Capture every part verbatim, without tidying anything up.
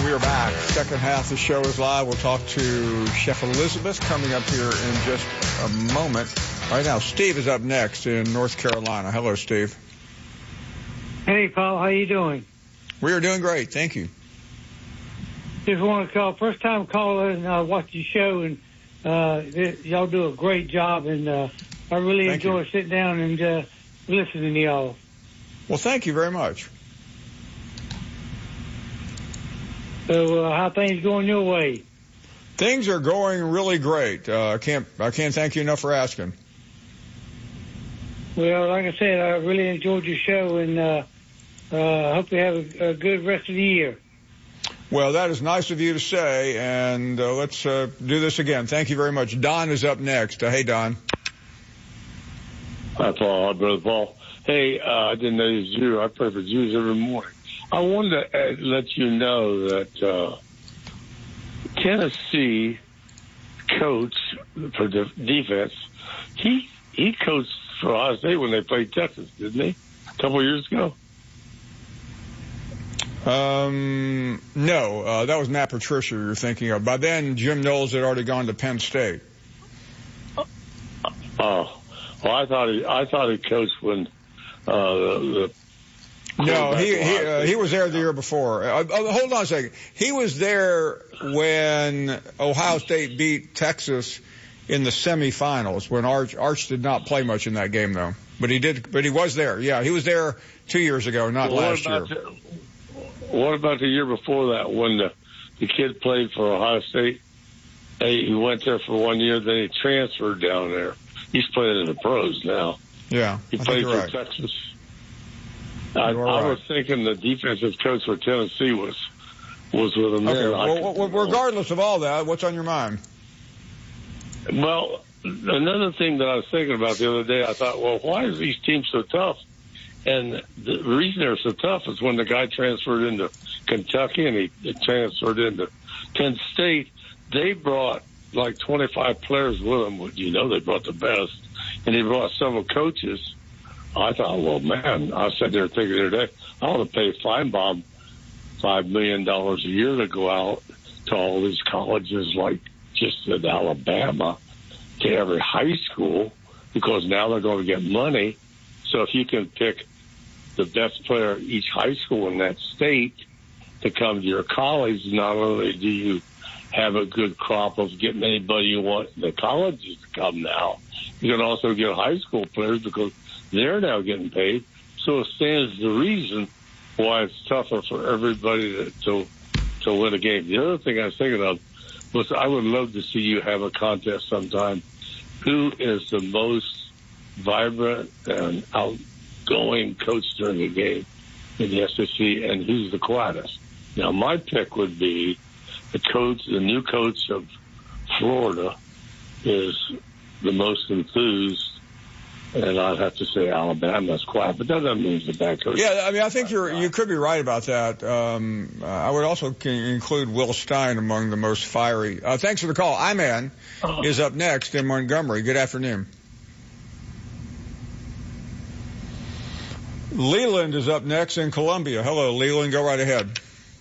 We are back. Second half of the show is live. We'll talk to Chef Elizabeth coming up here in just a moment. Right now, Steve is up next in North Carolina. Hello, Steve. Hey, Paul. How you doing? We are doing great. Thank you. Just want to call. First time caller and uh, watch the show, and uh, y'all do a great job. And uh, I really Thank enjoy you. sitting down and uh, listening to y'all. Well, thank you very much. So, uh, how things going your way? Things are going really great. Uh, I can't I can't thank you enough for asking. Well, like I said, I really enjoyed your show, and uh, uh, I hope you have a, a good rest of the year. Well, that is nice of you to say, and uh, let's uh, do this again. Thank you very much. Don is up next. Uh, hey, Don. Hi, Paul. Hi, Brother Paul. Hey, uh, I didn't know you was Jew. I pray for Jews every morning. I wanted to uh, let you know that uh, Tennessee coach for de- defense, he he coached for Ohio State when they played Texas, didn't he? A couple of years ago. Um, no, uh, that was Matt Patricia you're thinking of. By then, Jim Knowles had already gone to Penn State. Oh, well, I thought he I thought he coached when uh, the. No, he he uh, he was there the year before. Uh, uh, hold on a second. He was there when Ohio State beat Texas in the semifinals. When Arch Arch did not play much in that game though, but he did. But he was there. Yeah, he was there two years ago, not well, last year. The, what about the year before that when the the kid played for Ohio State? He went there for one year, then he transferred down there. He's playing in the pros now. Yeah, he I played for right. Texas. I, right. I was thinking the defensive coach for Tennessee was was with him okay. there. Well, well, regardless of all that, what's on your mind? Well, another thing that I was thinking about the other day, I thought, well, why is these teams so tough? And the reason they're so tough is when the guy transferred into Kentucky and he transferred into Penn State, they brought like twenty-five players with them. You know, they brought the best. And they brought several coaches. I thought, well, man, I sat there thinking the other day, I ought to pay Feinbaum five million dollars a year to go out to all these colleges like just in Alabama, to every high school, because now they're going to get money. So if you can pick the best player at each high school in that state to come to your college, not only do you have a good crop of getting anybody you want the colleges to come now, you can also get high school players because they're now getting paid. So it stands the reason why it's tougher for everybody to, to to win a game. The other thing I was thinking of was I would love to see you have a contest sometime. Who is the most vibrant and outgoing coach during the game in the S E C, and who's the quietest? Now, my pick would be the coach, the new coach of Florida is the most enthused. And I'd have to say Alabama's quiet, but that doesn't mean he's a bad coach. Yeah, I mean, I think you're you could be right about that. Um, uh, I would also include Will Stein among the most fiery. Uh, thanks for the call. Iman oh. is up next in Montgomery. Good afternoon. Leland is up next in Columbia. Hello, Leland. Go right ahead.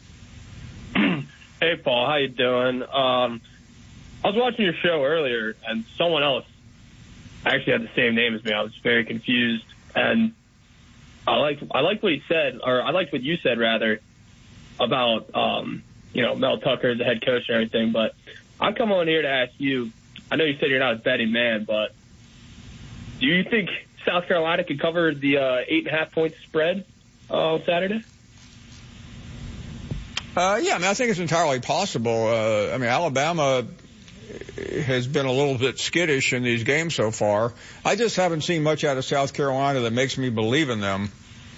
Hey, Paul. How you doing? Um, I was watching your show earlier, and someone else actually had the same name as me. I was very confused, and I liked I liked what he said, or I liked what you said rather, about um, you know Mel Tucker as the head coach and everything. But I'm coming on here to ask you. I know you said you're not a betting man, but do you think South Carolina could cover the uh, eight and a half point spread uh, on Saturday? Uh, yeah, I mean, I think it's entirely possible. Uh, I mean, Alabama has been a little bit skittish in these games so far. I just haven't seen much out of South Carolina that makes me believe in them.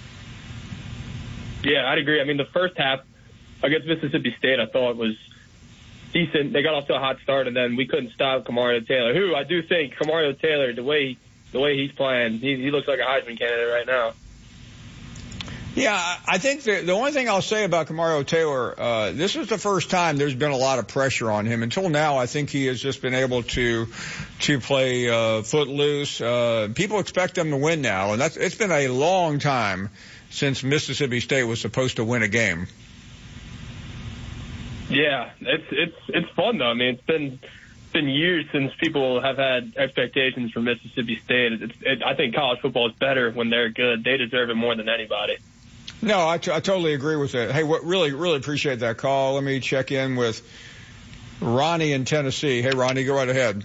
Yeah, I'd agree. I mean, the first half against Mississippi State, I thought was decent. They got off to a hot start, and then we couldn't stop Kamario Taylor, who I do think Kamario Taylor, the way the way he's playing, he, he looks like a Heisman candidate right now. Yeah, I think the, the only thing I'll say about Kamario Taylor, uh, this is the first time there's been a lot of pressure on him. Until now, I think he has just been able to to play uh, footloose. Uh, people expect him to win now, and that's it's been a long time since Mississippi State was supposed to win a game. Yeah, it's it's it's fun though. I mean, it's been it's been years since people have had expectations for Mississippi State. It's, it, I think college football is better when they're good. They deserve it more than anybody. No, I, t- I totally agree with that. Hey, what, really, really appreciate that call. Let me check in with Ronnie in Tennessee. Hey, Ronnie, go right ahead.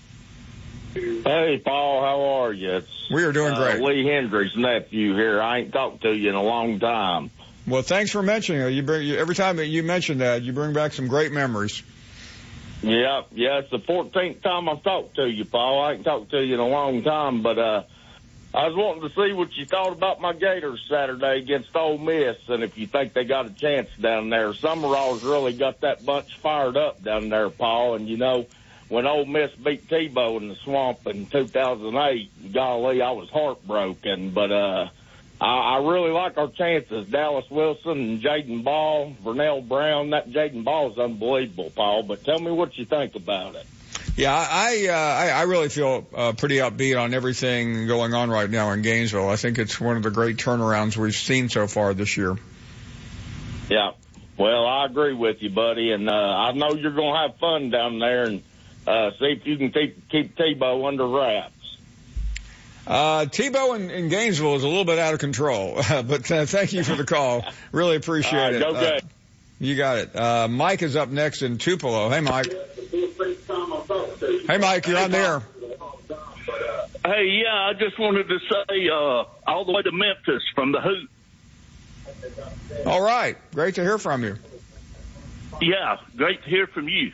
Hey, Paul, how are you? It's, we are doing great. Uh, Lee Hendricks' nephew here. I ain't talked to you in a long time. Well, thanks for mentioning it. You bring, you, every time that you mention that, you bring back some great memories. Yeah, yeah, it's the fourteenth time I've talked to you, Paul. I ain't talked to you in a long time, but uh, I was wanting to see what you thought about my Gators Saturday against Ole Miss, and if you think they got a chance down there. Summerall's really got that bunch fired up down there, Paul, and you know, when Ole Miss beat Tebow in the Swamp in two thousand eight, golly, I was heartbroken. But uh, I, I really like our chances. Dallas Wilson and Jaden Ball, Vernell Brown. That Jaden Ball is unbelievable, Paul. But tell me what you think about it. Yeah, I uh, I, I really feel uh, pretty upbeat on everything going on right now in Gainesville. I think it's one of the great turnarounds we've seen so far this year. Yeah, well, I agree with you, buddy. And uh, I know you're going to have fun down there and Uh, see if you can keep, keep Tebow under wraps. Uh, Tebow in, in Gainesville is a little bit out of control, but uh, thank you for the call. Really appreciate right, it. Okay. Uh, you got it. Uh, Mike is up next in Tupelo. Hey, Mike. Hey, Mike, you're on there. Hey, yeah, I just wanted to say, uh, all the way to Memphis from the Hoot. All right. Great to hear from you. Yeah, great to hear from you.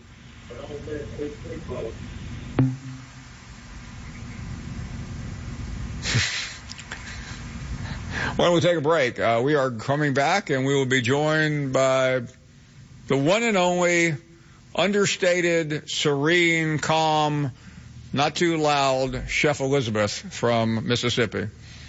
Why don't we take a break? Uh, we are coming back, and we will be joined by the one and only understated, serene, calm, not too loud Chef Elizabeth from Mississippi.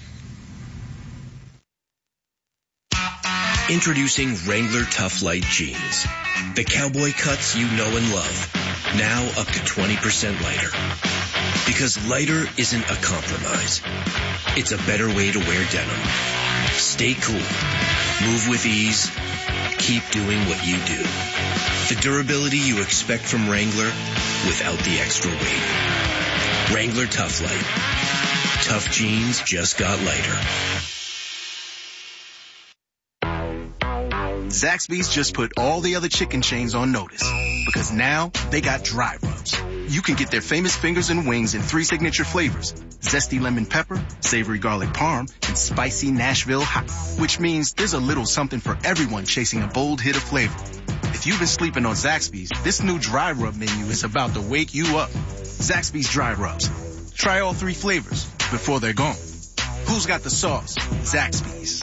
Introducing Wrangler Tough Light Jeans. The cowboy cuts you know and love. Now up to twenty percent lighter. Because lighter isn't a compromise. It's a better way to wear denim. Stay cool. Move with ease. Keep doing what you do. The durability you expect from Wrangler without the extra weight. Wrangler Tough Light. Tough jeans just got lighter. Zaxby's just put all the other chicken chains on notice because now they got dry rubs. You can get their famous fingers and wings in three signature flavors: zesty lemon pepper, savory garlic parm, and spicy Nashville hot, which means there's a little something for everyone chasing a bold hit of flavor. If you've been sleeping on Zaxby's, this new dry rub menu is about to wake you up. Zaxby's dry rubs. Try all three flavors before they're gone. Who's got the sauce? Zaxby's.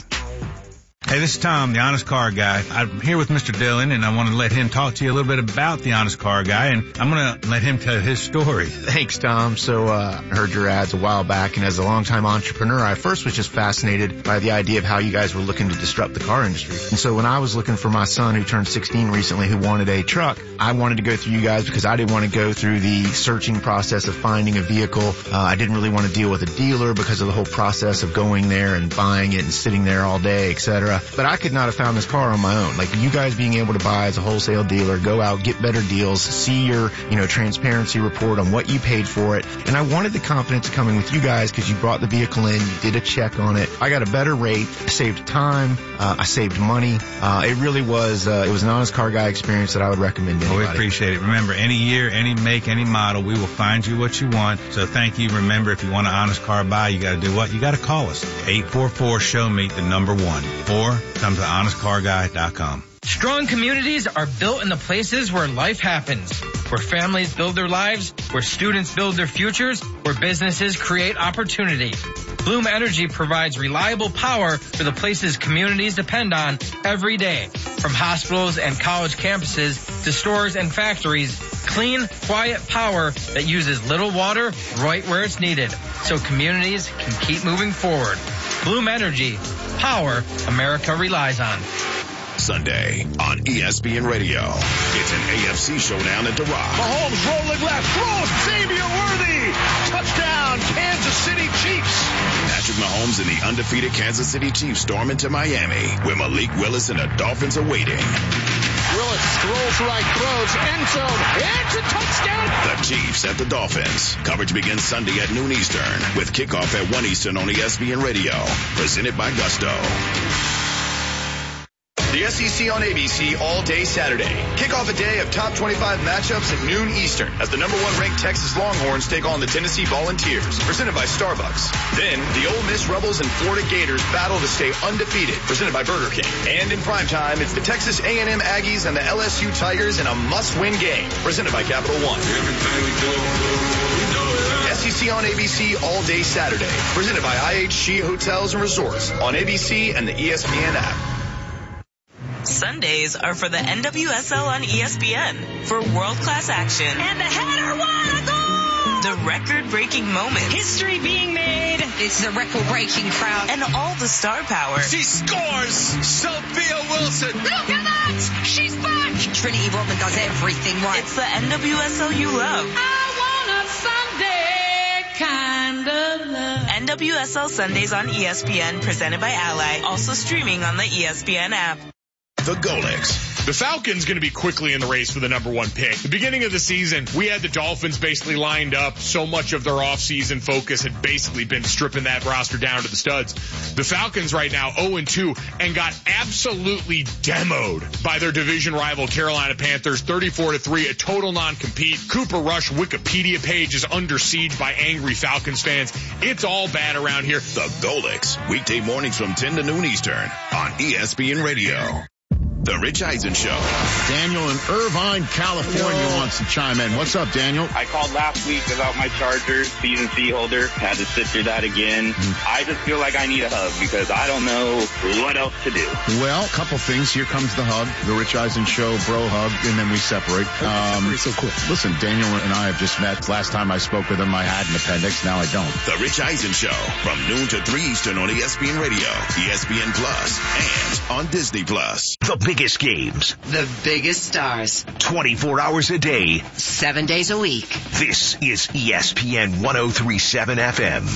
Hey, this is Tom, the Honest Car Guy. I'm here with Mister Dillon, and I want to let him talk to you a little bit about the Honest Car Guy, and I'm going to let him tell his story. Thanks, Tom. So uh, I heard your ads a while back, and as a longtime entrepreneur, I first was just fascinated by the idea of how you guys were looking to disrupt the car industry. And so when I was looking for my son, who turned sixteen recently, who wanted a truck, I wanted to go through you guys because I didn't want to go through the searching process of finding a vehicle. Uh, I didn't really want to deal with a dealer because of the whole process of going there and buying it and sitting there all day, et cetera. But I could not have found this car on my own. Like, you guys being able to buy as a wholesale dealer, go out, get better deals, see your, you know, transparency report on what you paid for it. And I wanted the confidence of coming with you guys because you brought the vehicle in, you did a check on it. I got a better rate, I saved time, uh, I saved money. Uh, it really was, uh, it was an Honest Car Guy experience that I would recommend to anybody. Oh, we appreciate it. Remember, any year, any make, any model, we will find you what you want. So thank you. Remember, if you want an Honest Car Buy, you got to do what? You got to call us. eight four four, show me the number one. Or come to honest car guy dot com. Strong communities are built in the places where life happens, where families build their lives, where students build their futures, where businesses create opportunity. Bloom Energy provides reliable power for the places communities depend on every day. From hospitals and college campuses to stores and factories, clean, quiet power that uses little water right where it's needed, so communities can keep moving forward. Bloom Energy, power America relies on. Sunday on E S P N Radio. It's an A F C showdown at the Rock. Mahomes rolling left, throws, Xavier Worthy, touchdown, Kansas City Chiefs. Patrick Mahomes and the undefeated Kansas City Chiefs storm into Miami, where Malik Willis and the Dolphins are waiting. Willis Scrolls right, throws, end zone. It's a touchdown. The Chiefs at the Dolphins. Coverage begins Sunday at noon Eastern with kickoff at one Eastern on E S P N Radio. Presented by Gusto. The S E C on A B C all day Saturday. Kick off a day of top twenty-five matchups at noon Eastern as the number one ranked Texas Longhorns take on the Tennessee Volunteers, presented by Starbucks. Then the Ole Miss Rebels and Florida Gators battle to stay undefeated, presented by Burger King. And in primetime, it's the Texas A and M Aggies and the L S U Tigers in a must-win game, presented by Capital One. S E C on A B C all day Saturday, presented by I H G Hotels and Resorts on A B C and the E S P N app. Sundays are for the N W S L on E S P N for world-class action. And the header won a goal! The record-breaking moments. History being made. It's a record-breaking crowd. And all the star power. She scores! Sophia Wilson! Look at that! She's back! Trinity Rodman does everything right. It's the N W S L you love. I want a Sunday kind of love. N W S L Sundays on E S P N, presented by Ally. Also streaming on the E S P N app. The Golix. The Falcons going to be quickly in the race for the number one pick. The beginning of the season, we had the Dolphins basically lined up. So much of their off-season focus had basically been stripping that roster down to the studs. The Falcons right now oh and two and got absolutely demoed by their division rival Carolina Panthers, thirty-four to three, a total non-compete. Cooper Rush Wikipedia page is under siege by angry Falcons fans. It's all bad around here. The Golix, weekday mornings from ten to noon Eastern on E S P N Radio. The Rich Eisen Show. Daniel in Irvine, California Yo. wants to chime in. What's up, Daniel? I called last week about my Chargers season C holder. Had to sit through that again. Mm-hmm. I just feel like I need a hug because I don't know what else to do. Well, a couple things. Here comes the hug, the Rich Eisen Show bro hug, and then we separate. Um, so cool. Listen, Daniel and I have just met. Last time I spoke with him, I had an appendix. Now I don't. The Rich Eisen Show from noon to three Eastern on E S P N Radio, E S P N Plus, and on Disney Plus. The biggest games. The biggest stars. twenty-four hours a day. Seven days a week. This is E S P N one oh three point seven F M.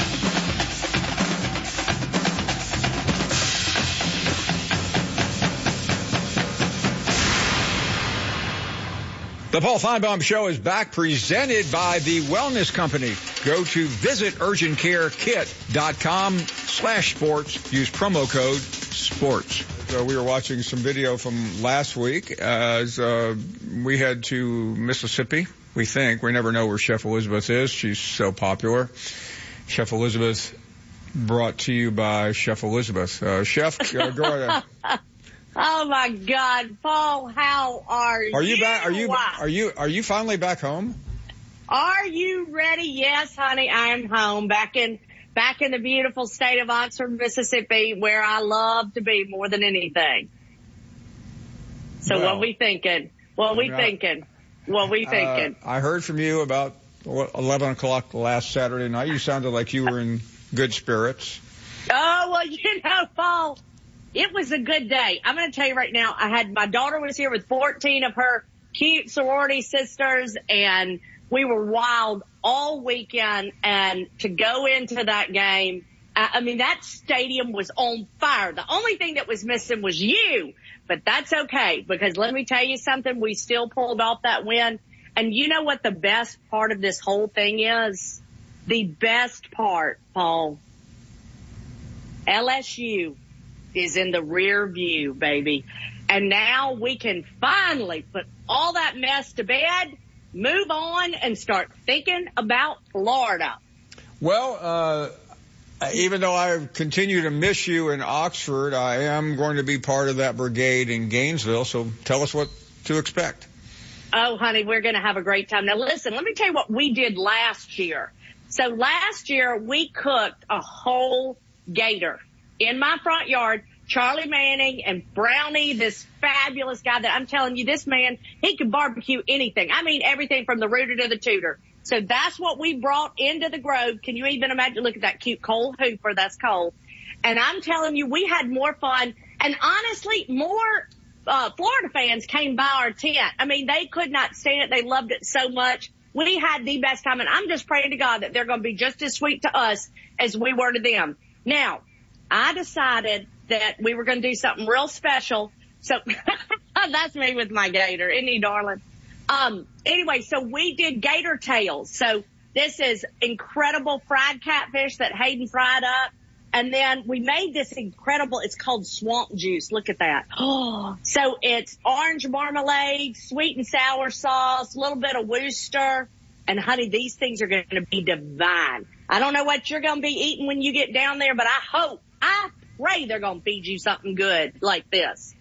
The Paul Feinbaum Show is back, presented by the Wellness Company. Go to visit urgent care kit dot com slash sports. Use promo code SPORTS. So we were watching some video from last week as uh, we head to Mississippi, we think. We never know where Chef Elizabeth is. She's so popular. Chef Elizabeth, brought to you by Chef Elizabeth. Uh, Chef, uh, go ahead. Oh my God, Paul, how are you? Are you back? Are you are you are you finally back home? Are you ready? Yes, honey, I am home, back in back in the beautiful state of Oxford, Mississippi, where I love to be more than anything. So well, what we thinking? What we I mean, thinking? What we thinking? Uh, I heard from you about eleven o'clock last Saturday night. You sounded like you were in good spirits. Oh well, you know, Paul. It was a good day. I'm going to tell you right now, I had, my daughter was here with fourteen of her cute sorority sisters, and we were wild all weekend. And to go into that game, I mean, that stadium was on fire. The only thing that was missing was you, but that's okay, because let me tell you something, we still pulled off that win. And you know what the best part of this whole thing is? The best part, Paul, L S U is in the rear view, baby. And now we can finally put all that mess to bed, move on, and start thinking about Florida. Well, uh, even though I continue to miss you in Oxford, I am going to be part of that brigade in Gainesville. So tell us what to expect. Oh, honey, we're going to have a great time. Now, listen, let me tell you what we did last year. So last year, we cooked a whole gator in my front yard. Charlie Manning and Brownie, this fabulous guy that I'm telling you, this man, he can barbecue anything. I mean, everything from the rooter to the tutor. So that's what we brought into the Grove. Can you even imagine? Look at that cute Cole Hooper. That's Cole. And I'm telling you, we had more fun. And honestly, more uh, Florida fans came by our tent. I mean, they could not stand it. They loved it so much. We had the best time. And I'm just praying to God that they're going to be just as sweet to us as we were to them. Now, I decided that we were going to do something real special. So That's me with my gator. Isn't he, darling? Um, anyway, so we did gator tails. So this is incredible fried catfish that Hayden fried up. And then we made this incredible, it's called swamp juice. Look at that. Oh, so it's orange marmalade, sweet and sour sauce, a little bit of Worcester. And honey, these things are going to be divine. I don't know what you're going to be eating when you get down there, but I hope, I pray they're going to feed you something good like this.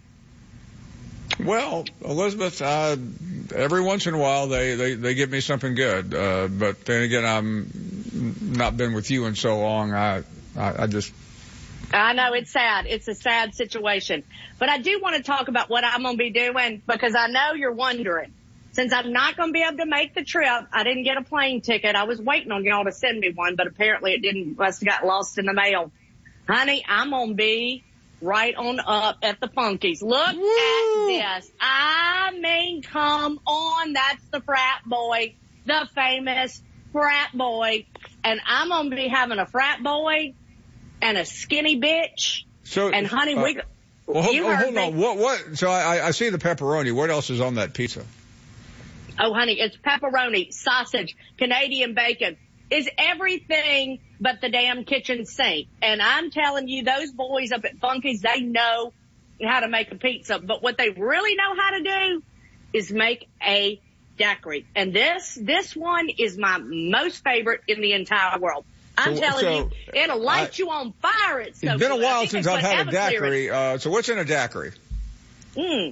Well, Elizabeth, uh, every once in a while they, they, they give me something good. Uh, but then again, I'm not been with you in so long. I, I, I just. I know it's sad. It's a sad situation, but I do want to talk about what I'm going to be doing because I know you're wondering. Since I'm not going to be able to make the trip, I didn't get a plane ticket. I was waiting on y'all to send me one, but apparently it didn't, must have got lost in the mail. Honey, I'm going to be right on up at the Funkies. Look Woo! At this. I mean, come on. That's the frat boy, the famous frat boy. And I'm going to be having a frat boy and a skinny bitch. So, and honey, uh, we, well, hold, you oh, heard hold me. on. What, what, so I, I see the pepperoni. What else is on that pizza? Oh, honey, it's pepperoni, sausage, Canadian bacon. It's everything but the damn kitchen sink. And I'm telling you, those boys up at Funky's, they know how to make a pizza. But what they really know how to do is make a daiquiri. And this, this one is my most favorite in the entire world. I'm so, telling so, you, it'll light I, you on fire. It's so It's been good. a while since I've had a daiquiri. Uh, so what's in a daiquiri? Hmm.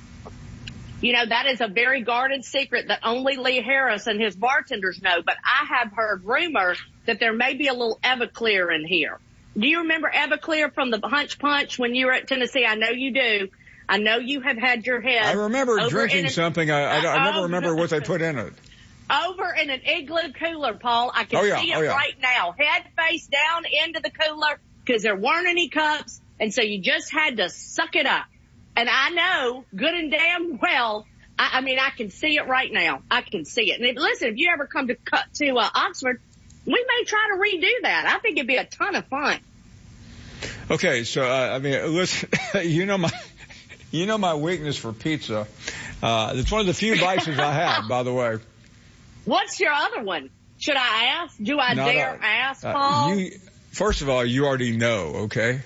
You know, that is a very guarded secret that only Lee Harris and his bartenders know, but I have heard rumor that there may be a little Everclear in here. Do you remember Everclear from the Hunch Punch when you were at Tennessee? I know you do. I know you have had your head. I remember drinking a, something. I, I, I never uh, remember what they put in it. Over in an Igloo cooler, Paul. I can oh, yeah. see it oh, yeah. right now. Head face down into the cooler because there weren't any cups, and so you just had to suck it up. And I know good and damn well, I, I mean, I can see it right now. I can see it. And if, listen, if you ever come to cut to uh, Oxford, we may try to redo that. I think it'd be a ton of fun. Okay, so uh, I mean, listen, you know my, you know my weakness for pizza. Uh, it's one of the few vices I have, by the way. What's your other one? Should I ask? Do I Not dare a, ask, Paul? Uh, you, first of all, you already know, okay?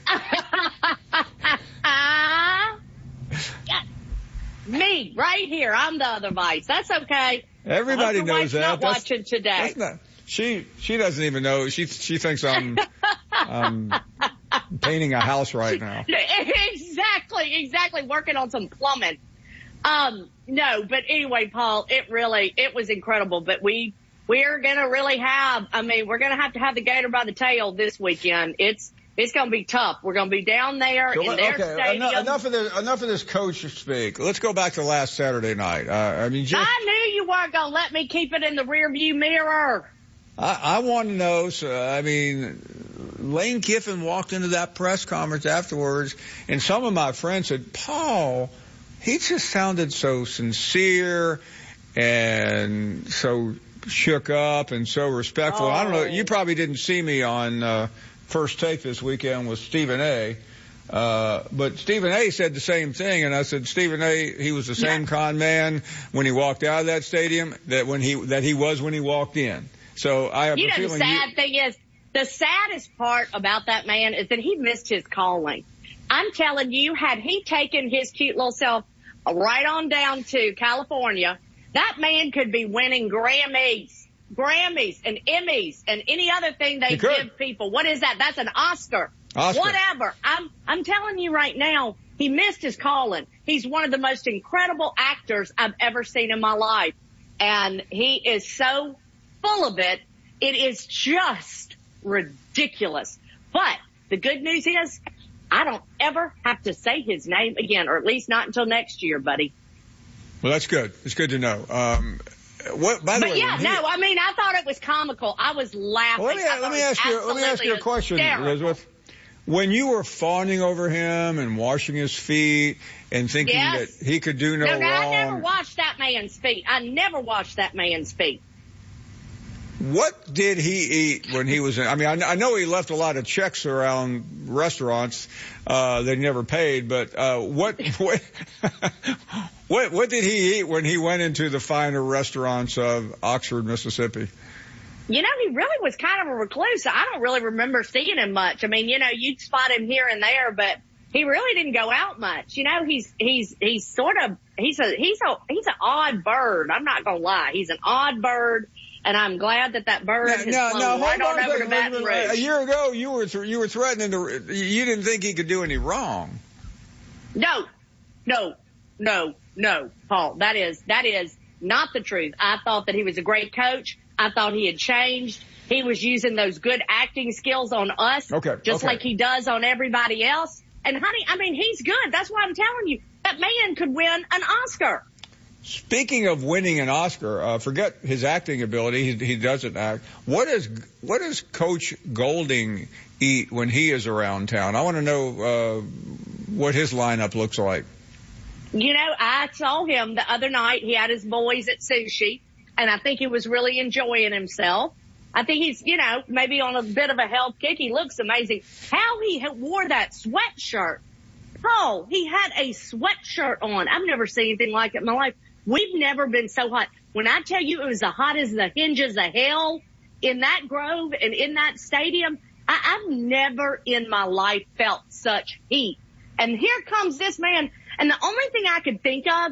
Me, right here. I'm the other vice. That's okay. Everybody knows that. Not that's, watching today. That's not, she she doesn't even know. She she thinks I'm um, painting a house right now. Exactly, exactly. Working on some plumbing. Um, no, but anyway, Paul, it really it was incredible. But we we're gonna really have. I mean, we're gonna have to have the gator by the tail this weekend. It's. It's going to be tough. We're going to be down there so, in their okay, stadium. Enough, enough of this, enough of this coach speak. Let's go back to last Saturday night. Uh, I mean, just, I knew you weren't going to let me keep it in the rearview mirror. I, I want to know, so, I mean, Lane Kiffin walked into that press conference afterwards, and some of my friends said, Paul, he just sounded so sincere and so shook up and so respectful. Oh. I don't know. You probably didn't see me on uh, First Take this weekend with Stephen A. Uh, but Stephen A. said the same thing, and I said, Stephen A., he was the same yeah. con man when he walked out of that stadium that when he that he was when he walked in. So I have you a know, feeling. The sad you, thing is, the saddest part about that man is that he missed his calling. I'm telling you, had he taken his cute little self right on down to California, that man could be winning Grammys. Grammys and Emmys and any other thing they give people. What is that? That's an Oscar. Oscar. Whatever. I'm, I'm telling you right now, he missed his calling. He's one of the most incredible actors I've ever seen in my life. And he is so full of it. It is just ridiculous. But the good news is I don't ever have to say his name again, or at least not until next year, buddy. Well, that's good. It's good to know. Um, What, by the but way, yeah, he, no, I mean, I thought it was comical. I was laughing. Let me, let me ask you, let me ask you a question, hysterical. Elizabeth. When you were fawning over him and washing his feet and thinking yes. that he could do no, no, no wrong. I never washed that man's feet. I never washed that man's feet. What did he eat when he was in, I mean, I, I know he left a lot of checks around restaurants, uh, that he never paid, but, uh, what, what, what, what did he eat when he went into the finer restaurants of Oxford, Mississippi? You know, he really was kind of a recluse. I don't really remember seeing him much. I mean, you know, you'd spot him here and there, but he really didn't go out much. You know, he's, he's, he's sort of, he's a, he's a, he's an odd bird. I'm not going to lie. He's an odd bird. And I'm glad that that bird has now, flown now, right on, on over to Baton Rouge. A year ago, you were th- you were threatening to. You didn't think he could do any wrong. No, no, no, no, Paul. That is that is not the truth. I thought that he was a great coach. I thought he had changed. He was using those good acting skills on us, okay, just okay. like he does on everybody else. And honey, I mean, he's good. That's why I'm telling you that man could win an Oscar. Speaking of winning an Oscar, uh, forget his acting ability. He, he doesn't act. What is, what does Coach Golding eat when he is around town? I want to know, uh, what his lineup looks like. You know, I saw him the other night. He had his boys at sushi, and I think he was really enjoying himself. I think he's, you know, maybe on a bit of a health kick. He looks amazing. How he wore that sweatshirt. Oh, he had a sweatshirt on. I've never seen anything like it in my life. We've never been so hot. When I tell you it was as hot as the hinges of hell in that grove and in that stadium, I, I've never in my life felt such heat. And here comes this man. And the only thing I could think of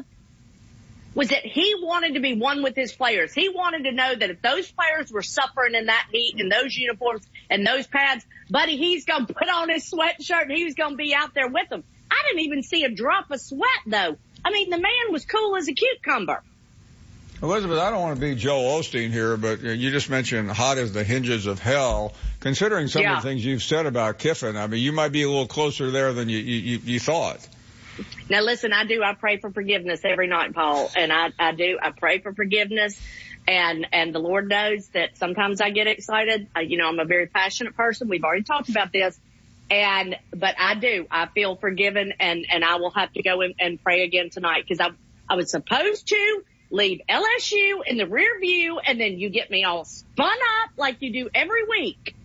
was that he wanted to be one with his players. He wanted to know that if those players were suffering in that heat and those uniforms and those pads, buddy, he's going to put on his sweatshirt and he was going to be out there with them. I didn't even see a drop of sweat, though. I mean, the man was cool as a cucumber. Elizabeth, I don't want to be Joel Osteen here, but you just mentioned hot as the hinges of hell. Considering some yeah. of the things you've said about Kiffin, I mean, you might be a little closer there than you, you, you thought. Now, listen, I do. I pray for forgiveness every night, Paul, and I, I do. I pray for forgiveness, and and the Lord knows that sometimes I get excited. I, you know, I'm a very passionate person. We've already talked about this. And, but I do, I feel forgiven, and, and I will have to go in and pray again tonight, because I, I was supposed to leave L S U in the rear view, and then you get me all spun up like you do every week.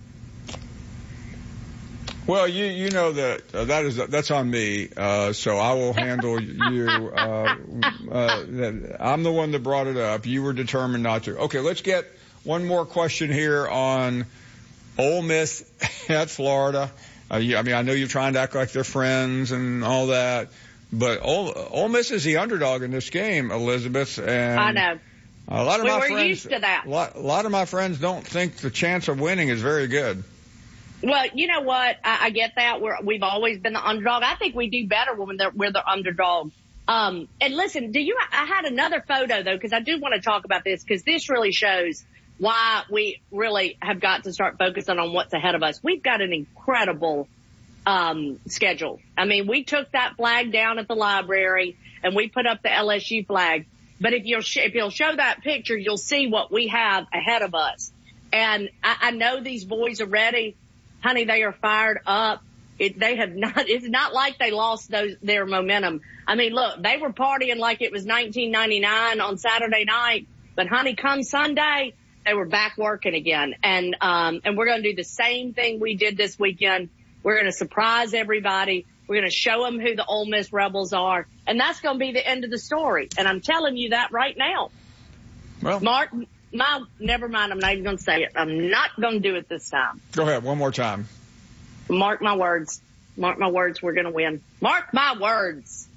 Well, you, you know that, uh, that is, that's on me, uh, so I will handle you, uh, uh, that I'm the one that brought it up. You were determined not to. Okay, let's get one more question here on Ole Miss at Florida. Uh, you, I mean, I know you're trying to act like they're friends and all that, but Ole, Ole Miss is the underdog in this game, Elizabeth. And I know. A lot of we my were friends, used to that. A lot, a lot of my friends don't think the chance of winning is very good. Well, you know what? I, I get that. We're, we've always been the underdog. I think we do better when they're, we're the underdog. Um, and listen, do you? I had another photo though, because I do want to talk about this, because this really shows why we really have got to start focusing on what's ahead of us. We've got an incredible um schedule. I mean, we took that flag down at the library and we put up the L S U flag. But if you'll sh- if you'll show that picture, you'll see what we have ahead of us. And I, I know these boys are ready, honey. They are fired up. It, they have not. It's not like they lost those their momentum. I mean, look, they were partying like it was nineteen ninety-nine on Saturday night. But honey, come Sunday, they were back working again. And, um, and we're going to do the same thing we did this weekend. We're going to surprise everybody. We're going to show them who the Ole Miss Rebels are. And that's going to be the end of the story. And I'm telling you that right now. Well, Mark, my, never mind. I'm not even going to say it. I'm not going to do it this time. Go ahead. One more time. Mark my words. Mark my words. We're going to win. Mark my words.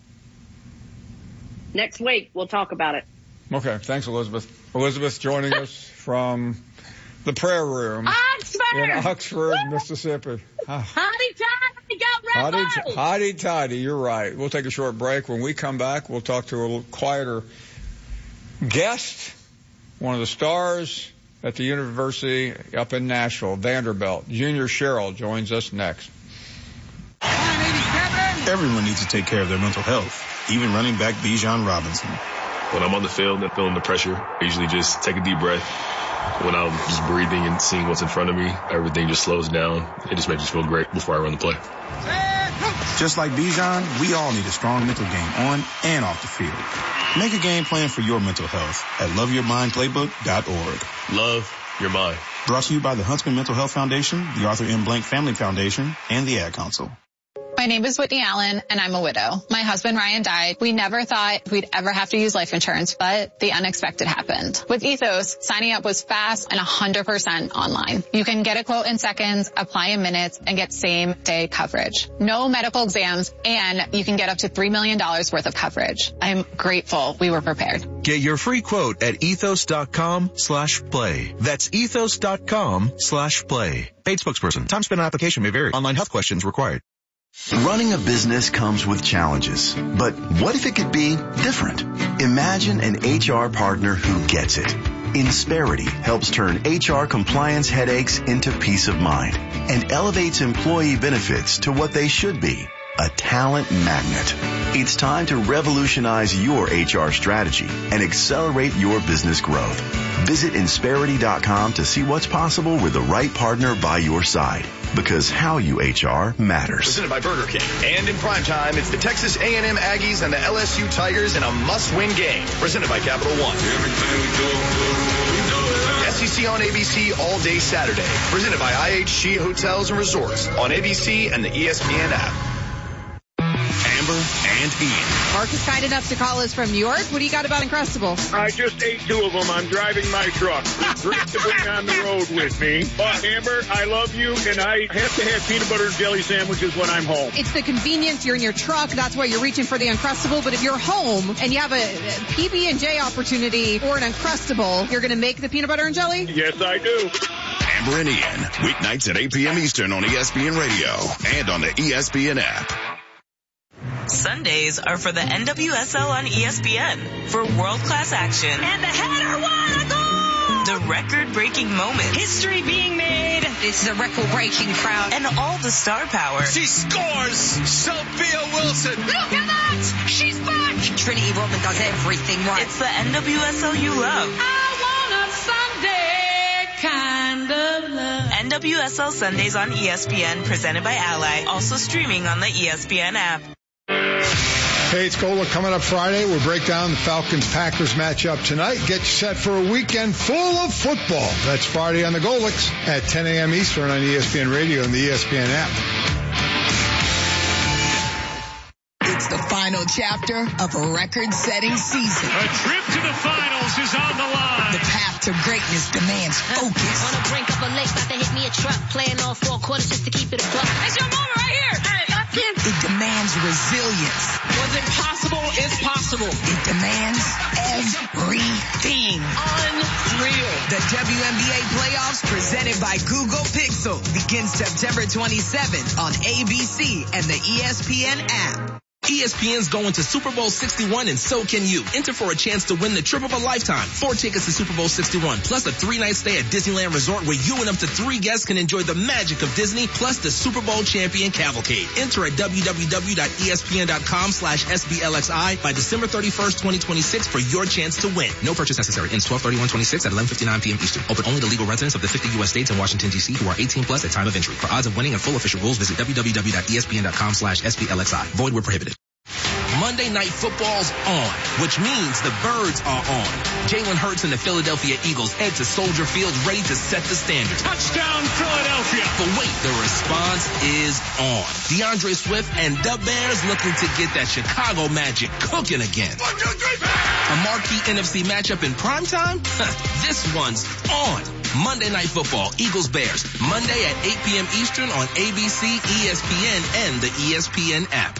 Next week, we'll talk about it. Okay. Thanks, Elizabeth. Elizabeth joining us from the prayer room Oxford. in Oxford, Mississippi. Ah. Hotty toddy, go Red Hotty, hotty toddy, you're right. We'll take a short break. When we come back, we'll talk to a little quieter guest, one of the stars at the university up in Nashville, Vanderbilt. Junior Sherrill joins us next. Everyone needs to take care of their mental health, even running back Bijan Robinson. When I'm on the field and feeling the pressure, I usually just take a deep breath, When I'm just breathing and seeing what's in front of me, everything just slows down. It just makes me feel great before I run the play. Just like Bijan, we all need a strong mental game on and off the field. Make a game plan for your mental health at love your mind playbook dot org. Love your mind. Brought to you by the Huntsman Mental Health Foundation, the Arthur M. Blank Family Foundation, and the Ad Council. My name is Whitney Allen, and I'm a widow. My husband, Ryan, died. We never thought we'd ever have to use life insurance, but the unexpected happened. With Ethos, signing up was fast and one hundred percent online. You can get a quote in seconds, apply in minutes, and get same-day coverage. No medical exams, and you can get up to three million dollars worth of coverage. I'm grateful we were prepared. Get your free quote at ethos.com slash play. That's ethos.com slash play. Paid spokesperson. Time spent on application may vary. Online health questions required. Running a business comes with challenges, but what if it could be different? Imagine an H R partner who gets it. Insperity helps turn H R compliance headaches into peace of mind and elevates employee benefits to what they should be, a talent magnet. It's time to revolutionize your H R strategy and accelerate your business growth. Visit Insperity dot com to see what's possible with the right partner by your side. Because how you H R matters. Presented by Burger King. And in primetime, it's the Texas A and M Aggies and the L S U Tigers in a must-win game. Presented by Capital One. S E C on A B C all day Saturday. Presented by I H G Hotels and Resorts on A B C and the E S P N app. Amber and Ian. Mark is kind enough to call us from New York. What do you got about Uncrustables? I just ate two of them. I'm driving my truck. Great to bring on the road with me. But Amber, I love you, and I have to have peanut butter and jelly sandwiches when I'm home. It's the convenience. You're in your truck. That's why you're reaching for the Uncrustable. But if you're home and you have a P B and J opportunity or an Uncrustable, you're going to make the peanut butter and jelly? Yes, I do. Amber and Ian, weeknights at eight p.m. Eastern on E S P N Radio and on the E S P N app. Sundays are for the N W S L on E S P N for world-class action. And the header won a goal! The record-breaking moments. History being made. This is a record-breaking crowd. And all the star power. She scores! Sophia Wilson! Look at that! She's back! Trinity Rodman does everything right. It's the N W S L you love. I want a Sunday kind of love. N W S L Sundays on E S P N, presented by Ally. Also streaming on the E S P N app. Hey, it's Gola coming up Friday. We'll break down the Falcons-Packers matchup tonight. Get you set for a weekend full of football. That's Friday on the Golix at ten a.m. Eastern on E S P N Radio and the E S P N app. It's the final chapter of a record-setting season. A trip to the finals is on the line. The path to greatness demands focus. On the brink of a lake, about to hit me a truck. Playing all four quarters just to keep it a buck. It's your moment right here. Hey, lock in. It demands resilience. What's impossible is possible. It demands everything. Unreal. The W N B A playoffs presented by Google Pixel begins September twenty-seventh on A B C and the E S P N app. E S P N's going to Super Bowl sixty-one, and so can you. Enter for a chance to win the trip of a lifetime. Four tickets to Super Bowl sixty-one, plus a three-night stay at Disneyland Resort where you and up to three guests can enjoy the magic of Disney, plus the Super Bowl champion cavalcade. Enter at www.espn.com slash SBLXI by December thirty-first, twenty twenty-six for your chance to win. No purchase necessary. Ends twelve thirty-one twenty-six at eleven fifty-nine p.m. Eastern. Open only to legal residents of the fifty U S states and Washington, D C who are eighteen plus at time of entry. For odds of winning and full official rules, visit www.espn.com slash SBLXI. Void where prohibited. Monday Night Football's on, which means the Birds are on. Jalen Hurts and the Philadelphia Eagles head to Soldier Field ready to set the standard. Touchdown Philadelphia. But wait, the response is on. DeAndre Swift and the Bears looking to get that Chicago magic cooking again. One, two, three, bang! A marquee N F C matchup in primetime? This one's on. Monday Night Football, Eagles Bears, Monday at eight p.m. Eastern on A B C, E S P N, and the E S P N app.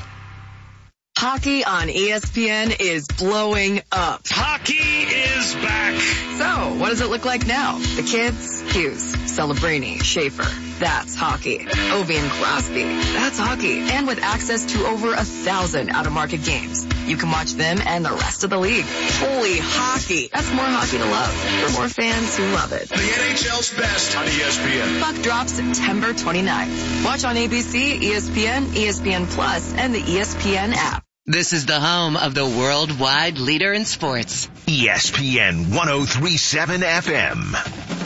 Hockey on E S P N is blowing up. Hockey is back. So, what does it look like now? The kids? Hughes, Celebrini, Schaefer. That's hockey. Ovi and Crosby. That's hockey. And with access to over a thousand out-of-market games, you can watch them and the rest of the league. Holy hockey. That's more hockey to love for more fans who love it. The N H L's best on E S P N. Puck drops September twenty-ninth. Watch on A B C, E S P N, E S P N Plus, and the E S P N app. This is the home of the worldwide leader in sports. E S P N one oh three point seven F M.